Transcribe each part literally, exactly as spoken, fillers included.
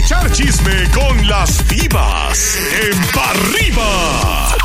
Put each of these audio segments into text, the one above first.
echar chisme con las divas en Pa' Arriba.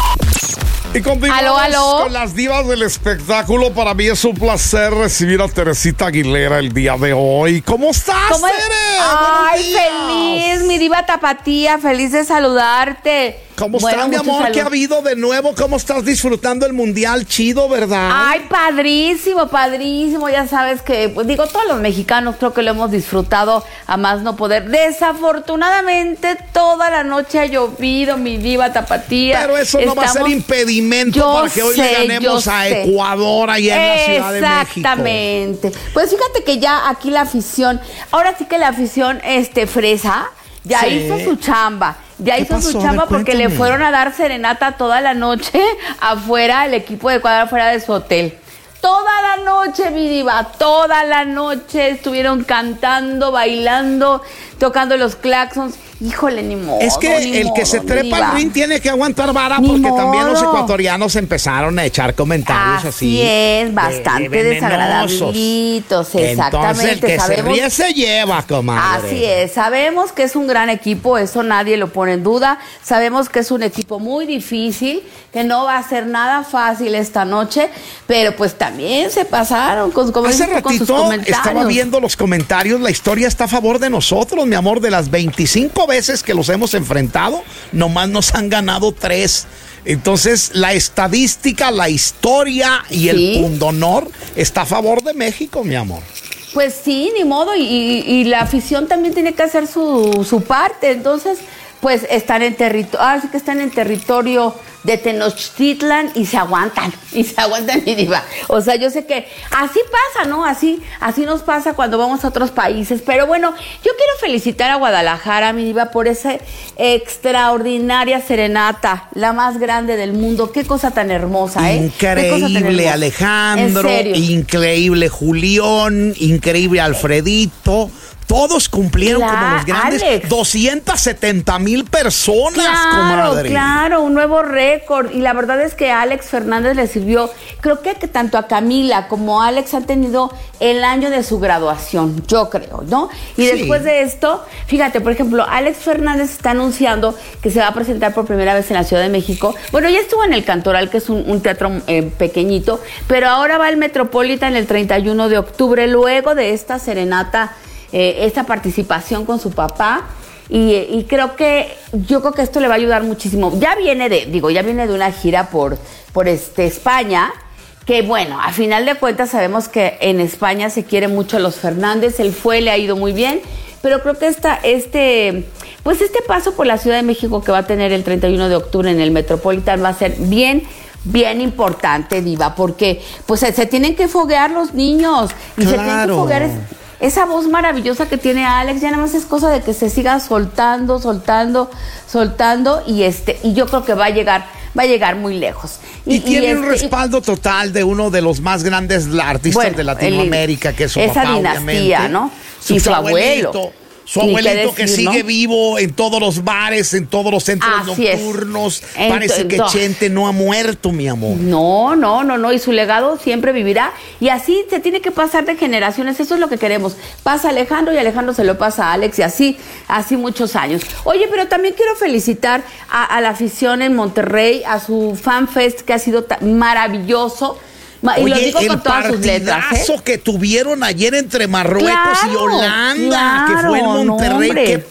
Y continuamos aló, aló. con las divas del espectáculo. Para mí es un placer recibir a Teresita Aguilera el día de hoy. ¿Cómo estás, ¿Cómo es? Tere? Ay, feliz, mi diva tapatía, feliz de saludarte. ¿Cómo Bueno, estás, mi mucho amor? salud. ¿Qué ha habido de nuevo? ¿Cómo estás disfrutando el Mundial? Chido, ¿verdad? Ay, padrísimo, padrísimo. Ya sabes que, pues digo, todos los mexicanos creo que lo hemos disfrutado a más no poder. Desafortunadamente, toda la noche ha llovido, mi diva tapatía. Pero eso no va a ser Estamos- impedimento Yo para que hoy sé, le ganemos yo a sé. Ecuador allá en la Ciudad de México. Exactamente. Pues fíjate que ya aquí la afición, ahora sí que la afición este fresa ya Sí. hizo su chamba. Ya ¿Qué hizo pasó? su A chamba ver, porque le cuéntame. fueron a dar serenata toda la noche afuera, el equipo de Ecuador afuera de su hotel. Toda la noche, mi diva, toda la noche estuvieron cantando, bailando, tocando los claxons. Híjole, ni modo. Es que ni el que modo, se mi trepa diva. al ring tiene que aguantar vara, Ni porque también los modo. ecuatorianos empezaron a echar comentarios así. Así es, bastante de- de venenosos. desagradablitos, exactamente. Entonces, el que sabemos, se ríe se lleva, comadre. Así es, sabemos que es un gran equipo, eso nadie lo pone en duda. Sabemos que es un equipo muy difícil, que no va a ser nada fácil esta noche, pero pues también se pasaron con, como Hace dices tú, con sus ratito comentarios. estaba viendo los comentarios, la historia está a favor de nosotros, mi amor. De las veinticinco veces que los hemos enfrentado, nomás nos han ganado tres. Entonces, la estadística, la historia y Sí. el pundonor está a favor de México, mi amor. Pues sí, ni modo, y, y- y la afición también tiene que hacer su, su parte. Entonces, pues están en territorio, ahora sí que están en territorio de Tenochtitlan y se aguantan, y se aguantan, mi diva. O sea, yo sé que así pasa, ¿no? Así, así nos pasa cuando vamos a otros países. Pero bueno, yo quiero felicitar a Guadalajara, mi diva, por esa extraordinaria serenata, la más grande del mundo. Qué cosa tan hermosa, ¿eh? Qué cosa tan Increíble hermosa. Alejandro, En serio. increíble Julián, increíble Alfredito. Todos cumplieron Claro, como los grandes. Alex. doscientas setenta mil personas, Claro, comadre. claro, un nuevo récord. Y la verdad es que a Alex Fernández le sirvió, creo que, que tanto a Camila como a Alex han tenido el año de su graduación, yo creo, ¿no? Y Sí. después de esto, fíjate, por ejemplo, Alex Fernández está anunciando que se va a presentar por primera vez en la Ciudad de México. Bueno, ya estuvo en el Cantoral, que es un, un teatro eh, pequeñito, pero ahora va al Metropolitan el treinta y uno de octubre, luego de esta serenata, eh, esta participación con su papá. Y, y creo que yo creo que esto le va a ayudar muchísimo. Ya viene de, digo, ya viene de una gira por, por este España, que bueno, a final de cuentas sabemos que en España se quiere mucho a los Fernández, él fue, le ha ido muy bien, pero creo que esta, este, pues este paso por la Ciudad de México que va a tener el treinta y uno de octubre en el Metropolitan va a ser bien, bien importante, diva, porque pues se, se tienen que foguear los niños y se tienen que Claro. foguear es- esa voz maravillosa que tiene Alex. Ya nada más es cosa de que se siga soltando, soltando, soltando y este y yo creo que va a llegar, va a llegar muy lejos. Y, tiene un este, y- respaldo total de uno de los más grandes artistas Bueno, de Latinoamérica, el- que es su esa papá, dinastía, obviamente. ¿no? Y su abuelo. Su Ni abuelito qué que decir, sigue ¿no? vivo en todos los bares, en todos los centros Así es. nocturnos. Ento- Parece que ento- Chente no ha muerto, mi amor. No, no, no, no, y su legado siempre vivirá. Y así se tiene que pasar de generaciones, eso es lo que queremos. Pasa Alejandro y Alejandro se lo pasa a Alex y así, así muchos años. Oye, pero también quiero felicitar a, a la afición en Monterrey, a su FanFest que ha sido ta- maravilloso. Ma- y lo Oye, digo el con todas sus letras, ¿eh? partidazo que tuvieron ayer entre Marruecos y Claro, Holanda, que fue en claro, no, Monterrey. hombre. ¡Qué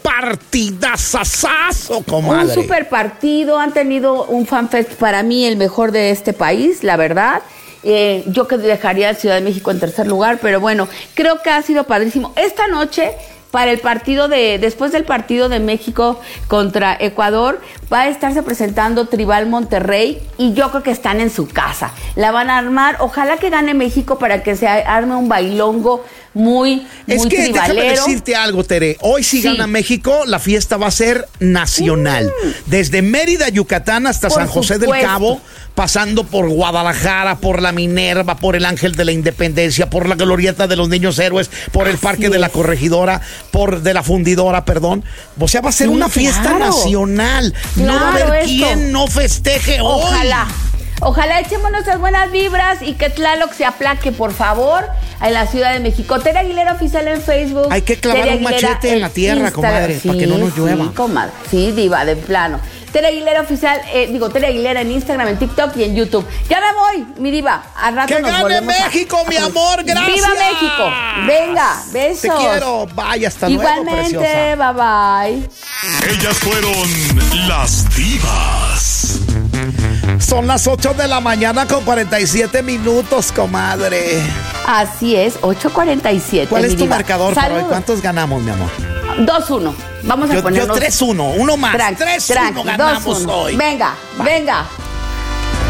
partidazazazo, comadre! Un super partido, han tenido un FanFest para mí el mejor de este país, la verdad. Eh, yo que dejaría a Ciudad de México en tercer lugar, pero bueno, creo que ha sido padrísimo. Esta noche, para el partido de, después del partido de México contra Ecuador, va a estarse presentando Tribal Monterrey y yo creo que están en su casa. La van a armar, ojalá que gane México para que se arme un bailongo muy, Es muy que déjame tribalero. decirte algo, Tere. Hoy si Sí. gana México, la fiesta va a ser nacional. Desde Mérida, Yucatán, hasta Por San José del supuesto. Cabo, pasando por Guadalajara, por la Minerva, por el Ángel de la Independencia, por la Glorieta de los Niños Héroes, por el Así Parque de la es. Corregidora, por de la Fundidora, perdón. O sea, va a ser Sí, una fiesta claro. nacional. No va a Claro, haber esto. quien no festeje hoy. Ojalá. Ojalá echemos nuestras buenas vibras y que Tlaloc se aplaque, por favor, en la Ciudad de México. Tere Aguilera Oficial en Facebook. Hay que clavar Tere un Aguilera machete en la tierra, Instagram. comadre, Sí, para que no nos llueva. Sí, comadre. Sí, diva, de plano. Tere Aguilera Oficial, eh, digo, Tere Aguilera en Instagram, en TikTok y en YouTube. Ya me voy, mi diva. Al rato ¡Que nos gane volvemos a- México, mi amor! ¡Gracias! ¡Viva México! Venga, besos. Te quiero. Vaya, hasta Igualmente, luego, preciosa. bye bye. Ellas fueron las divas. Son las ocho de la mañana con cuarenta y siete minutos, comadre. Así es, ocho cuarenta y siete. ¿Cuál mi es tu diva. marcador para hoy? Saludos. ¿Cuántos ganamos, mi amor? dos uno. Vamos a Yo, ponernos... yo tres uno. Uno más. Tranqui, tres tranqui, uno ganamos dos uno. hoy. Venga, Va. venga.